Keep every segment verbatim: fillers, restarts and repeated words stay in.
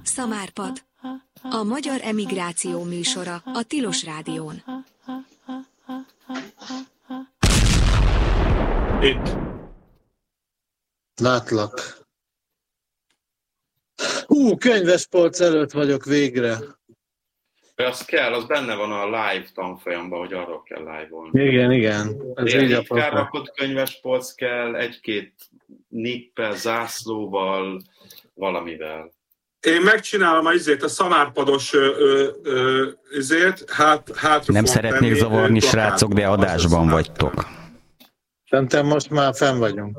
Szamárpad. A magyar emigráció műsora a Tilos Rádión. Itt. Látlak. Hú, könyvespolc előtt vagyok végre. Az kell, az benne van a live tanfolyamban, hogy arról kell live-olni. Igen, igen. Ez így a ritkán rakott könyvespolc kell, egy-két nippel, zászlóval, valamivel. Én megcsinálom azért a szamárpados izét, hát, hát nem szeretnék zavarni, srácok, de adásban vagytok. Szerintem most már fenn vagyunk.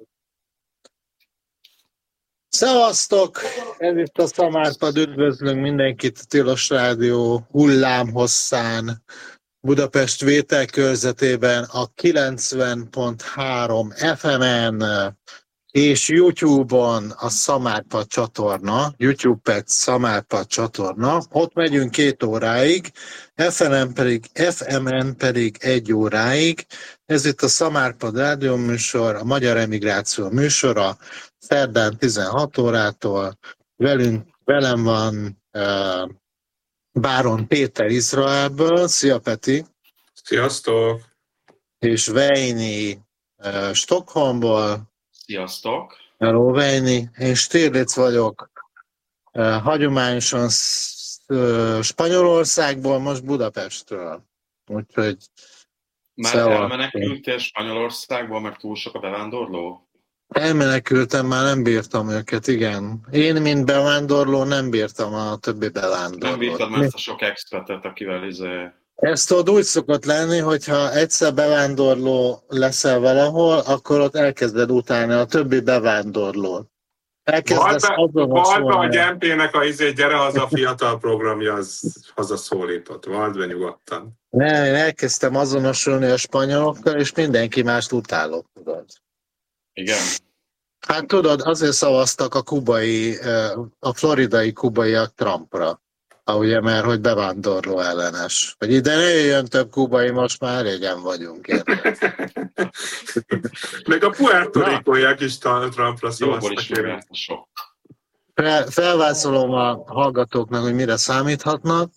Szevasztok! Ez itt a Szamárpad, üdvözlünk mindenkit a Tilos Rádió hullámhosszán, Budapest vételkörzetében, a kilencven pont három ef emen és YouTube-on a Szamárpad csatorna, YouTube per Szamárpad csatorna. Ott megyünk két óráig, ef emen pedig, ef emen pedig egy óráig. Ez itt a Szamárpad rádióműsor, a magyar emigráció műsora, szerdán tizenhat órától. Velünk, velem van uh, Báron Péter Izraelből. Szia, Peti! Sziasztok! És Vejni uh, Stockholmból. Sziasztok! Hello, Vejni! Én Stirlitz vagyok. Uh, hagyományosan uh, Spanyolországból, most Budapestről. Úgyhogy már elmenekültél Spanyolországból, mert túl sok a bevándorló? Elmenekültem, már nem bírtam őket, igen. Én, mint bevándorló, nem bírtam a többi bevándorlót. Nem bírtam ezt a sok expertet, akivel izé... Ez tudod úgy szokott lenni, hogyha egyszer bevándorló leszel valahol, akkor ott elkezded utálni a többi bevándorlót. Elkezdesz azonosulni. Vald be a Gyempének a izé, gyere haza fiatal programja, az hazaszólított. Vald be nyugodtan. Nem, én elkezdtem azonosulni a spanyolokkal, és mindenki mást utálok, tudod. Igen. Hát tudod, azért szavaztak a kubai, a floridai kubaiak Trumpra. Ugye, mert hogy bevándorló ellenes. Hogy ide ne jöjjön több kubai, most már régen vagyunk. Meg a puertorikóiak is Trumpra szavaztak. Fel, felvászolom a hallgatóknak, hogy mire számíthatnak.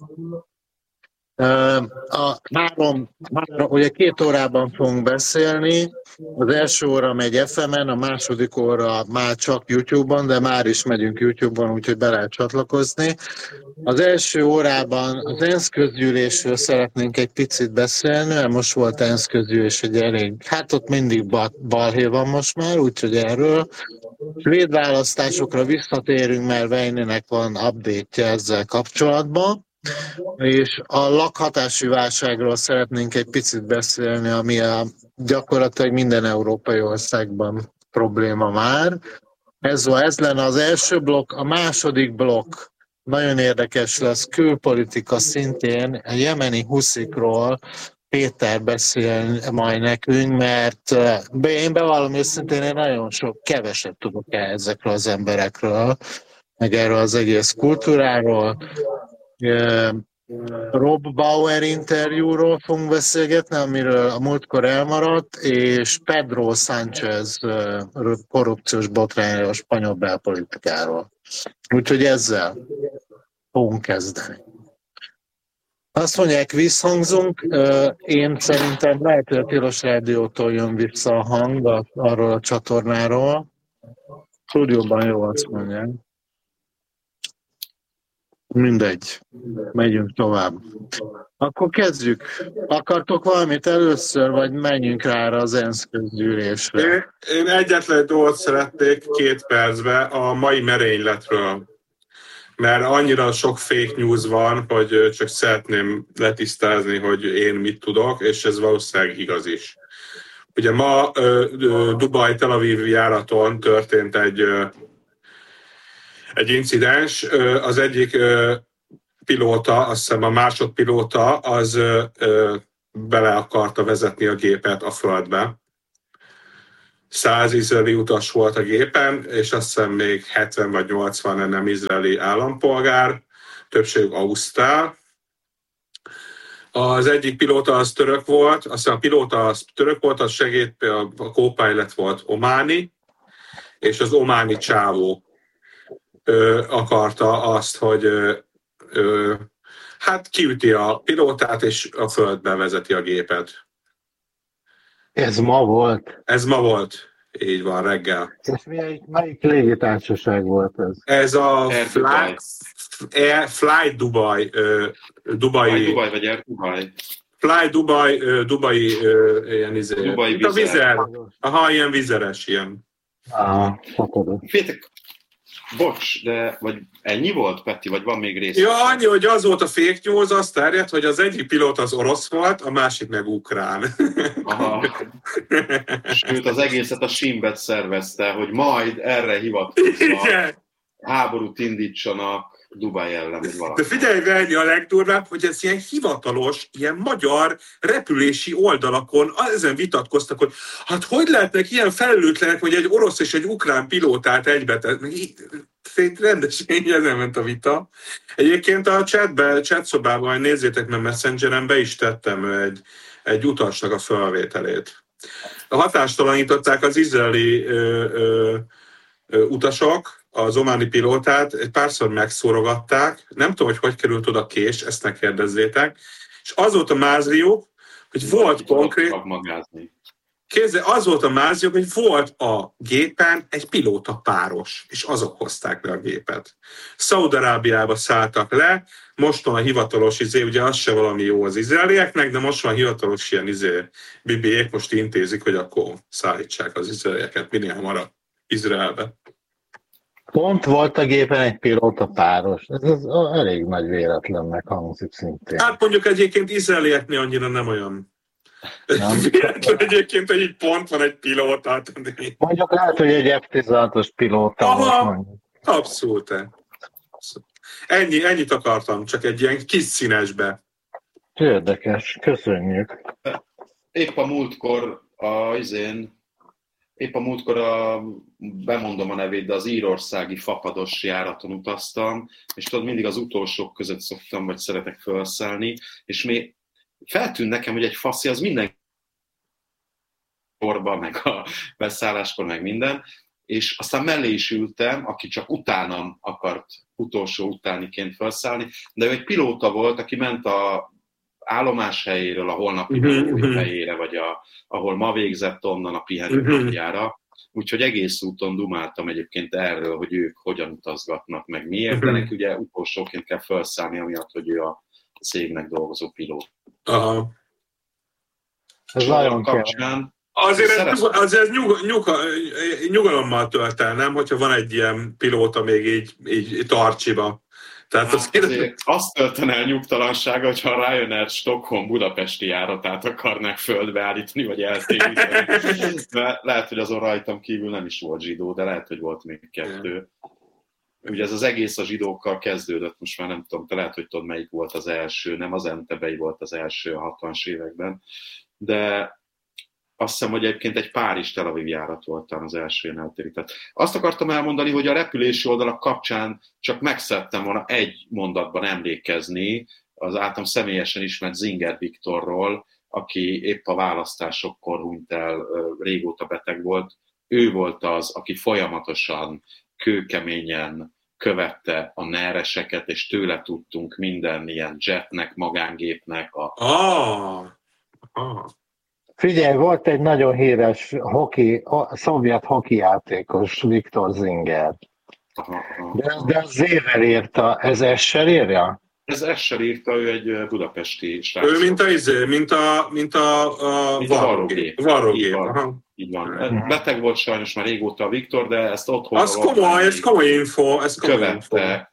A három, három, ugye két órában fogunk beszélni, az első óra megy ef emen, a második óra már csak YouTube-on, de már is megyünk YouTube-on, úgyhogy be lehet csatlakozni. Az első órában az ENSZ közgyűlésről szeretnénk egy picit beszélni, mert most volt ENSZ közgyűlés egy elég, hát ott mindig balhé van most már, úgyhogy erről. Svéd választásokra visszatérünk, mert Vejnének van update-je ezzel kapcsolatban. És a lakhatási válságról szeretnénk egy picit beszélni, ami a gyakorlatilag minden európai országban probléma már. Ez, ez lenne az első blokk. A második blokk nagyon érdekes lesz, külpolitika szintén, a jemeni huszikról Péter beszél majd nekünk, mert én bevallom őszintén, én nagyon sok, keveset tudok el ezekről az emberekről, meg erről az egész kultúráról. Rob Bauer interjúról fogunk beszélgetni, amiről a múltkor elmaradt, és Pedro Sánchez korrupciós botrányról, a spanyol belpolitikáról. Úgyhogy ezzel fogunk kezdeni. Azt mondják, visszhangzunk. Én szerintem lehet, hogy a Tilos Rádiótól jön vissza a hang arról a csatornáról. Stúdióban jó, azt mondják. Mindegy. Megyünk tovább. Akkor kezdjük. Akartok valamit először, vagy menjünk rá az ENSZ közgyűlésre? Én, én egyetlen dolgot szeretnék két percbe a mai merényletről. Mert annyira sok fake news van, hogy csak szeretném letisztázni, hogy én mit tudok, és ez valószínűleg igaz is. Ugye ma Dubaj-Tel Aviv járaton történt egy Egy incidens, az egyik pilóta, azt hiszem a másodpilóta, az bele akarta vezetni a gépet a földbe. Száz izraeli utas volt a gépen, és azt hiszem még hetven vagy nyolcvan nem izraeli állampolgár, többségük ausztrál. Az egyik pilóta az török volt, azt hiszem a pilóta az török volt, az segít, a co-pilot volt ománi, és az ománi csávó ö, akarta azt, hogy ö, ö, hát kiüti a pilótát, és a földbe vezeti a gépet. Ez ma volt. Ez ma volt. Így van, reggel. És melyik, melyik légitársaság volt ez? Ez a Air Fly, Dubai. Air, Fly Dubai, ö, Dubai, Fly Dubai vagy Air Dubai? Fly Dubai, ö, Dubai, ö, ilyen izé. Dubai Mint a vizer. vizer. Aha, ilyen vizeres, ilyen. Ah, fogadom. Féltek, bocs, de vagy ennyi volt, Peti, vagy van még rész? Ja, annyi, hogy az volt a fake news, az terjedt, hogy az egyik pilóta az orosz volt, a másik meg ukrán. Aha. Sőt, az egészet a Simbet szervezte, hogy majd erre hivatkozva Igen. háborút indítsanak Dubaj ellen, vagy valami. De figyelj, Verni, a legdurvább, hogy ez ilyen hivatalos, ilyen magyar repülési oldalakon ezen vitatkoztak, hogy hát hogy lehetnek ilyen felelőtlenek, hogy egy orosz és egy ukrán pilótát egybe tenni. Rendesen ezen ment a vita. Egyébként a chatbe, chat szobában, nézzétek meg, Messengeren be is tettem egy, egy utasnak a felvételét. Hatástalanították az izraeli ö, ö, ö, utasok, az ománi pilótát, egy párszor megszórogatták, nem tudom, hogy hogy került oda kés, ezt ne kérdezzétek, és az volt a mázriuk, hogy volt konkrét... Kézzel, az volt a mázriuk, hogy volt a gépen egy pilóta páros, és azok hozták be a gépet. Szaúd-Arábiába szálltak le, most van a hivatalos izé, ugye az se valami jó az izraelieknek, de most van hivatalos ilyen izé, bibiék most intézik, hogy akkor szállítsák az izraelieket minél hamarabb Izraelbe. Pont volt a gépen egy pilóta páros. Ez, ez elég nagy véletlennek hangzik szintén. Hát mondjuk egyébként izraelieknél annyira nem olyan. Véletlen egyébként, hogy így pont van egy pilóta. Mondjuk lehet, hogy egy ef tizenhatos pilóta volt. Abszolút. Ennyi, ennyit akartam, csak egy ilyen kis színesbe. Érdekes, köszönjük. Épp a múltkor a izén Épp a múltkor a, bemondom a nevét, de az írországi fapados járaton utaztam, és tudod, mindig az utolsók között szoktam, vagy szeretek felszállni, és még feltűnt nekem, hogy egy faszi az minden korban, meg a beszálláskor, meg minden, és aztán mellé is ültem, aki csak utánam akart utolsó utániként felszállni, de ő egy pilóta volt, aki ment a állomás helyéről a holnapi uh-huh. helyére, vagy a, ahol ma végzett, onnan a pihenőpontjára. Uh-huh. Úgyhogy egész úton dumáltam egyébként erről, hogy ők hogyan utazgatnak, meg miért, uh-huh. de neki ugye utolsóként kell felszállni, amiatt, hogy ő a cégnek dolgozó pilóta. Aha. Ez nagyon kapcsán. Azért ez, nyug, azért ez nyug, nyug, nyugalommal tölt el, nem? Hogyha van egy ilyen pilóta még így, így tartsiba. Tehát hát azért... azért azt töltene el nyugtalansága, hogyha a Ryanair Stockholm budapesti járatát akarnák földbe állítani, vagy eltéríteni. Lehet, hogy azon rajtam kívül nem is volt zsidó, de lehet, hogy volt még kettő. Ugye ez az egész a zsidókkal kezdődött, most már nem tudom, te lehet, hogy tudod, melyik volt az első, nem az Entebei volt az első a hatvanas években, de azt hiszem, hogy egyébként egy Párizs-Tel Aviv járat volt az első ilyen eltérített. Azt akartam elmondani, hogy a repülési oldalak kapcsán csak megszerettem volna egy mondatban emlékezni az általam személyesen ismert Zinger Viktorról, aki épp a választásokkor hunyt el, régóta beteg volt. Ő volt az, aki folyamatosan, kőkeményen követte a nereseket, és tőle tudtunk minden ilyen jetnek, magángépnek. A... Ah! Ah! Figyelj, volt egy nagyon híres hoki, a szovjet hoki játékos, Viktor Zinger. Aha, aha. De, de az Z-vel írta, ez S-sel írja? Ez S-sel írta, ő egy budapesti srác. Ő mint a izé, mint a, mint a, a varrógép. Varrógép. Így van. Beteg volt sajnos már régóta a Viktor, de ezt otthon... Az komoly, ez komoly info. Ez komoly követte. Info.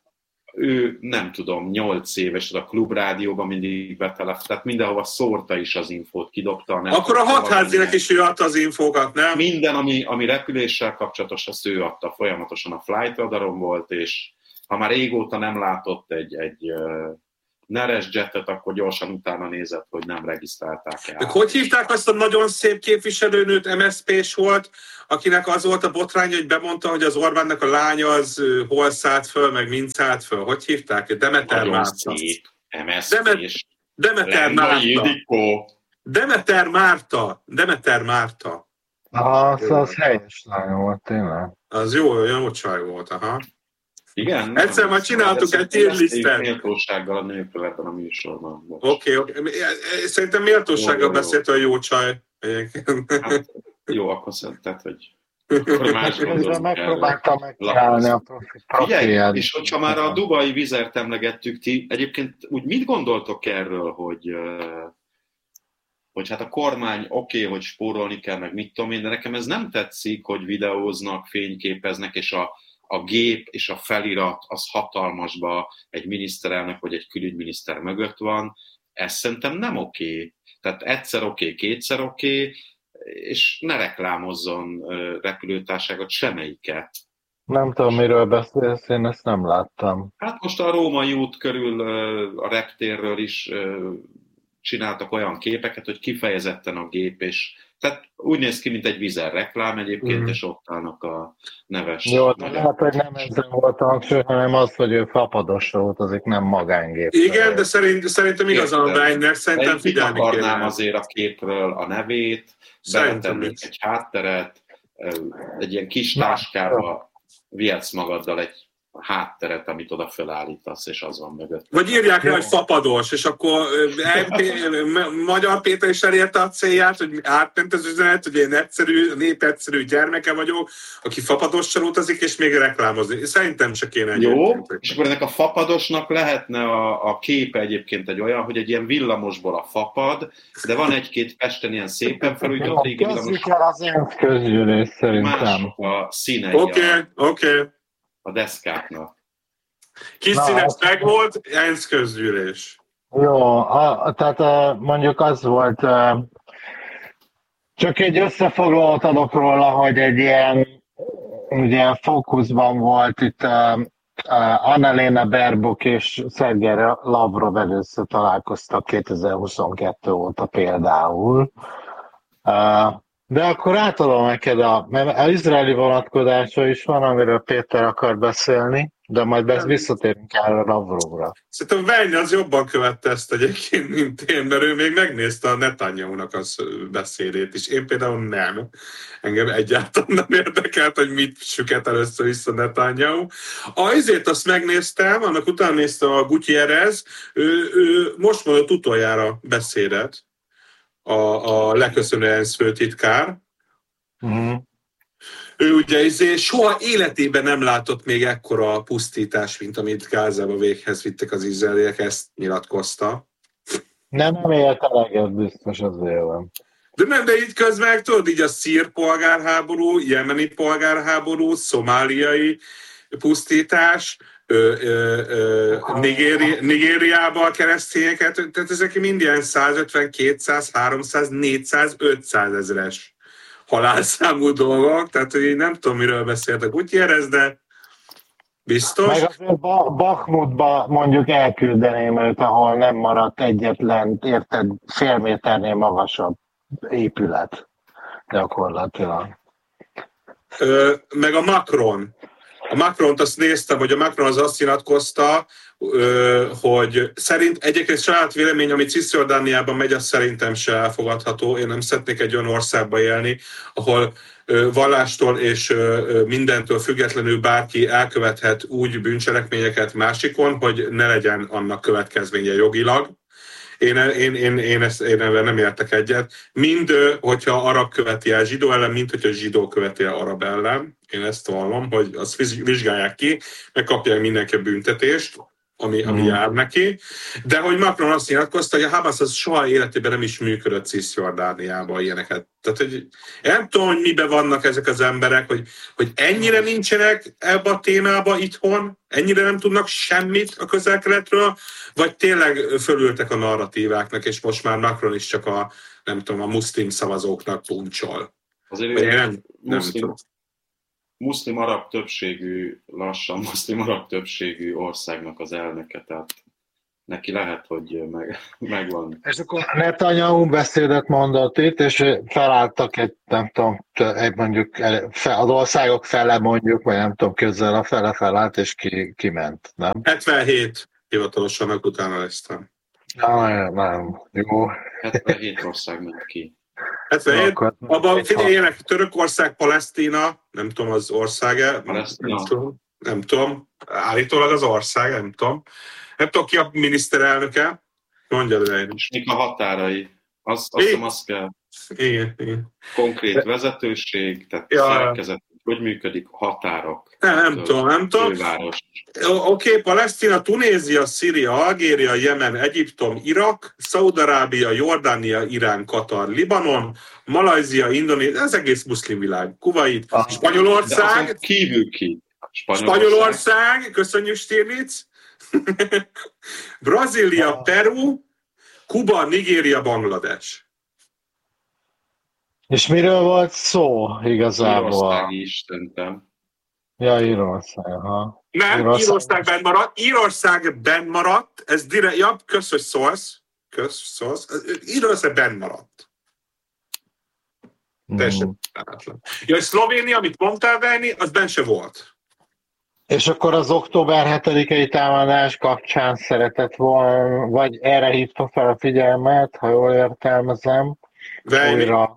Ő, nem tudom, nyolc éves, a klubrádióban mindig betelef, tehát mindenhova szórta is az infót, kidobta. Nem Akkor a hatházinek is ő adta az infókat, nem? Minden, ami, ami repüléssel kapcsolatos, azt ő adta. Folyamatosan a flight radaron volt, és ha már régóta nem látott egy, egy uh, neres jetet, akkor gyorsan utána nézett, hogy nem regisztrálták el. De hogy hívták azt a nagyon szép képviselőnőt, em es zé pés volt, akinek az volt a botránya, hogy bemondta, hogy az Orbánnak a lánya az hol szállt föl, meg mind szállt föl. Hogy hívták? Demeter nagyon Márta. Szép em es zé-s. Demeter Márta. Demeter Márta. Demeter Márta. Aha, az, az helyes lány volt, tényleg. Az jó, olyan csaj volt, aha. Igen? Egyszer már csináltuk egy tier listet. Méltósággal a nőkről ebben a műsorban. Oké, okay, okay. Szerintem méltósággal jó, beszélt a jó csaj. Hát, jó, akkor szerinted, hogy akkor más gondolunk megpróbáltam megcsinálni a profilját. És hogyha már a dubai vizert emlegettük, ti egyébként úgy mit gondoltok erről, hogy, hogy hát a kormány oké, okay, hogy spórolni kell, meg mit tudom én, de nekem ez nem tetszik, hogy videóznak, fényképeznek, és a, a gép és a felirat az hatalmasba egy miniszterelnök vagy egy külügyminiszter mögött van. Ez szerintem nem oké. Okay. Tehát egyszer oké, okay, kétszer oké, okay, és ne reklámozzon repülőtárságot, semmelyiket. Nem tudom, miről beszélsz, én ezt nem láttam. Hát most a Római út körül a reptérről is csináltak olyan képeket, hogy kifejezetten a gép, és tehát úgy néz ki, mint egy vizer reklám egyébként, mm. és ott állnak a neves... Jó, de lehet, hogy nem ezzel volt a hangsúly, hanem az, hogy ő fapadosra utazik, nem magángép. Igen, de szerint, szerintem igazán Bánynek, szerintem figyelni kéne. Akarnám azért a képről a nevét, beletennék egy hátteret, egy ilyen kis táskába vihetsz magaddal egy hátteret, amit oda felállítasz, és az van mögött. Vagy írják rá, hogy fapados, és akkor Magyar Péter is elérte a célját, hogy átment az üzenet, hogy én egyszerű, népegyszerű gyermeke vagyok, aki fapadossal utazik, és még reklámozni. Szerintem se kéne egy. Jó, és akkor ennek a fapadosnak lehetne a, a képe egyébként egy olyan, hogy egy ilyen villamosból a fapad, de van egy-két Pesten ilyen szépen felújított régi villamos. Kezdjük el az ENSZ közgyűlés szerintem. Más a színei. Oké, okay, oké. Okay. A deszkáknak. Kis színes meg volt, ENSZ közgyűlés. Jó, a, tehát a, mondjuk az volt, a, csak egy összefoglalót adok róla, hogy egy ilyen ugye fókuszban volt itt a, a Annalena Baerbock és Szergej Lavrov először találkoztak kétezer-huszonkettő óta például. A, De akkor átadom neked, a, mert az izraeli vonatkozása is van, amiről Péter akar beszélni, de majd besz, visszatérünk el a Lavrovra. Szerintem Vejny az jobban követte ezt egyébként, mint én, mert ő még megnézte a Netanyahu-nak az beszédét is. Én például nem. Engem egyáltalán nem érdekelt, hogy mit süket először vissza Netanyahu. Azért azt megnéztem, annak utána néztem a Gutierrez, ő, ő most mondott utoljára beszédet, a, a leköszönő ENSZ főtitkár. Uh-huh. Ő ugye izé, soha életében nem látott még ekkora pusztítás, mint amit Gázába véghez vittek az izraeliek, ezt nyilatkozta. Nem, nem élt eleget, biztos azért van. De nem, de így közben, tudod, így a szír polgárháború, jemeni polgárháború, szomáliai pusztítás, Ö, ö, ö, Nigéri, Nigériában a keresztényeket, tehát ezek mind ilyen százötven, kétszáz, háromszáz, négyszáz, ötszáz ezeres halálszámú dolgok, tehát hogy nem tudom, miről beszélt a Gutierrez, de biztos. Meg azért Bakhmutba mondjuk elküldeném őt, ahol nem maradt egyetlen, érted, fél méternél magasabb épület gyakorlatilag. Ö, meg a Macron. A Macront azt néztem, hogy a Macron az azt nyilatkozta, hogy szerint egyébként saját vélemény, ami Cisjordániában megy, az szerintem se elfogadható. Én nem szeretnék egy olyan országba élni, ahol vallástól és mindentől függetlenül bárki elkövethet úgy bűncselekményeket másikon, hogy ne legyen annak következménye jogilag. Én, én, én, én, ezt, én ebben nem értek egyet. Mind, hogyha arab követi el zsidó ellen, mind, hogyha zsidó követi el arab ellen. Én ezt vallom, hogy azt vizsgálják ki, megkapják mindenki a büntetést, ami, ami mm. jár neki. De hogy Macron azt nyilatkozta, hogy a Hamas az soha életében nem is működött Cisjordániában ilyeneket. Tehát, hogy nem tudom, hogy miben vannak ezek az emberek, hogy, hogy ennyire nincsenek ebbe a témába itthon, ennyire nem tudnak semmit a Közel-Keletről, vagy tényleg fölültek a narratíváknak, és most már Macron is csak a, nem tudom, a muszlim szavazóknak puncsol. Azért nem, nem muszlim, muszlim arab többségű, lassan muszlim arab többségű országnak az elnöke, tehát neki lehet, hogy meg, megvan. És akkor Netanyahu beszédet mondott itt, és felálltak egy, nem tudom, egy mondjuk az országok fele mondjuk, vagy nem tudom, közel a fele felállt, és ki, kiment, nem? hetvenhét hivatalosan, meg utána lesztem. Nem, nem, jó. hetvenhét ország ment ki. hetvenhét? Abban figyeljenek, Törökország, Palesztina, nem tudom az ország-e, Palesztina. Nem tudom. Nem tudom. állítólag az ország, nem tudom. Nem tudom, ki a miniszterelnöke. Mondjad el is. Mik a határai? Azt, azt hiszem, azt kell. Igen, igen. Konkrét vezetőség, tehát ja. szerkezet, hogy működik, határok. Nem, nem tudom, nem tudom. Oké, okay, Palesztina, Tunézia, Szíria, Algéria, Jemen, Egyiptom, Irak, Szaúd-Arábia, Jordánia, Irán, Katar, Libanon, Malajzia, Indonézia, ez egész muszlim világ. Kuwait, ah, Spanyolország. Kívül ki. Spanyolország, Spanyolország, köszönjük Stirlitz. Brazília, ah. Peru, Kuba, Nigéria, Banglades. És miről volt szó igazából? Írország is, szerintem. Ja, Írország, ha. Nem, Írország, Írország benn maradt. Írország benn maradt. Ez direkt, ja, kösz, hogy szólsz. Kösz, szólsz. Írország benn maradt. Teljesen láthatatlan. Mm. Ja, és Szlovénia, amit mondtál, Vejni, az benn se volt. És akkor az október hetedikei támadás kapcsán szeretett volna, vagy erre hívta fel a figyelmet, ha jól értelmezem. Vejni. Újra.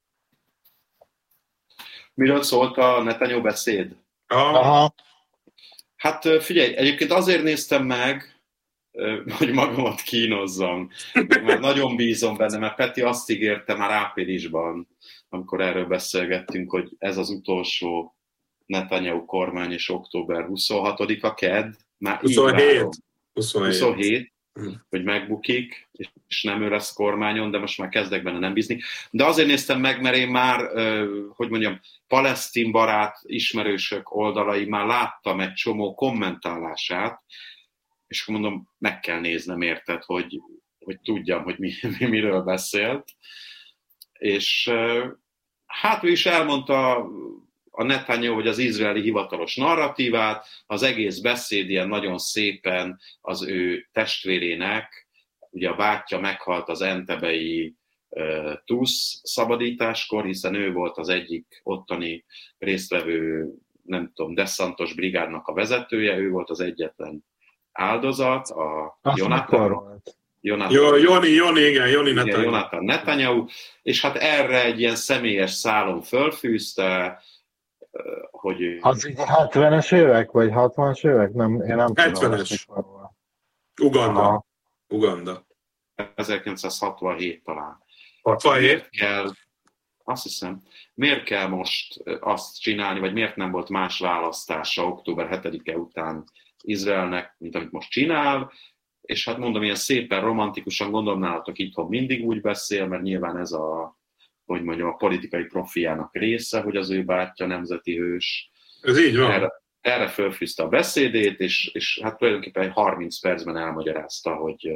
Miről szólt a Netanyahu beszéd? Aha. Hát figyelj, egyébként azért néztem meg, hogy magamat kínozzam. Mert nagyon bízom benne, mert Peti azt ígérte már áprilisban, amikor erről beszélgettünk, hogy ez az utolsó Netanyahu kormány, és október huszonhatodika kedd, már huszonhét. huszonhét. huszonhét. Hogy megbukik, és nem ő lesz kormányon, de most már kezdek benne nem bízni. De azért néztem meg, mert én már, hogy mondjam, palesztin barát ismerősök oldalai már láttam egy csomó kommentálását, és akkor mondom, meg kell néznem, érted, hogy, hogy tudjam, hogy mi, mi, miről beszélt. És hát ő is elmondta a Netanyahu, hogy az izraeli hivatalos narratívát, az egész beszéd ilyen nagyon szépen az ő testvérének, ugye a bátyja meghalt az entebei uh, TUSZ szabadításkor, hiszen ő volt az egyik ottani résztvevő, nem tudom, deszantos brigádnak a vezetője, ő volt az egyetlen áldozat, a Jonathan. Jonathan, Jó, Joni, Joni, igen, Joni Netanyahu. Jonathan Netanyahu, és hát erre egy ilyen személyes szálon fölfűzte, hogy... Az hetvenes évek, vagy hatvanas évek? Nem, én nem hetvenes. tudom. Uganda. Aha. Uganda. ezerkilencszázhatvanhét talán. hatvanhét? Miért kell, azt hiszem, miért kell most azt csinálni, vagy miért nem volt más választása október hetedike után Izraelnek, mint amit most csinál, és hát mondom, ilyen szépen romantikusan, gondolom nálatok itthon mindig úgy beszél, mert nyilván ez a hogy mondjam, a politikai profiának része, hogy az ő bátyja nemzeti hős. Ez így van. Erre, erre fölfűzte a beszédét, és, és hát tulajdonképpen harminc percben elmagyarázta, hogy,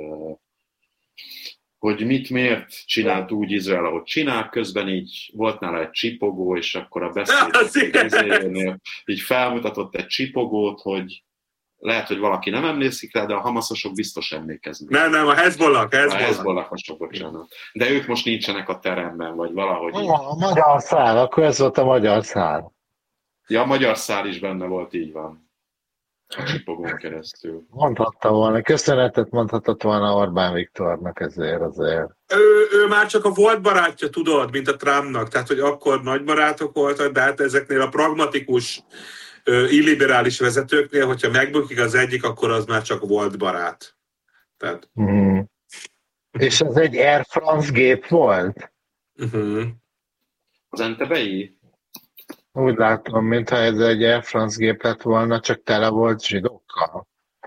hogy mit, miért csinált úgy Izrael, ahogy csinál, közben így volt nála egy csipogó, és akkor a beszédénél így felmutatott egy csipogót, hogy lehet, hogy valaki nem emlékszik rá, de a hamaszosok biztos emlékeznek. Nem, nem, a Hezbollah, Hezbollah. A Hezbollah-osok, bocsánat. De ők most nincsenek a teremben, vagy valahogy... A, a magyar szál, akkor ez volt a magyar szál. Ja, a magyar szál is benne volt, így van. A csipogón keresztül. Mondhatta volna, köszönetet mondhatott volna Orbán Viktornak ezért azért. Ő, ő már csak a volt barátja, tudod, mint a Trumpnak, tehát, hogy akkor nagy barátok voltak, de hát ezeknél a pragmatikus illiberális vezetőknél, hogyha megbukik az egyik, akkor az már csak volt barát. Tehát... Mm. És ez egy Air France gép volt? Uh-huh. Az entebei? Úgy látom, mintha ez egy Air France gép lett volna, csak tele volt zsidókkal.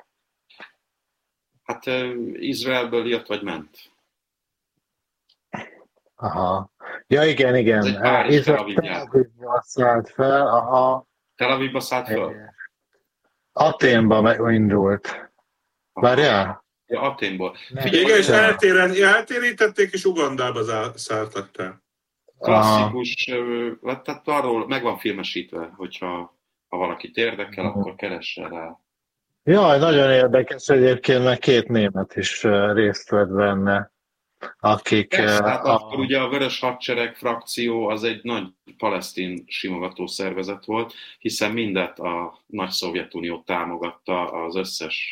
Hát Izraelből jött vagy ment. Aha. Ja, igen, igen. Izrael szállt fel, aha. Tel Avivba szállt föl? Aténba indult. Várjál? Ja, Aténból. Igen, és eltérítették, és Ugandába szálltak el. Klasszikus, tehát arról meg van filmesítve, hogyha ha valakit érdekel, uh-huh. akkor keresse rá. Jaj, nagyon érdekes egyébként, mert két német is részt vett benne. Akik... Persze, hát a... akkor ugye a Vörös Hadsereg frakció az egy nagy palesztin simogató szervezet volt, hiszen mindet a nagy Szovjetunió támogatta, az összes